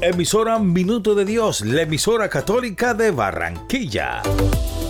Emisora Minuto de Dios, la emisora católica de Barranquilla.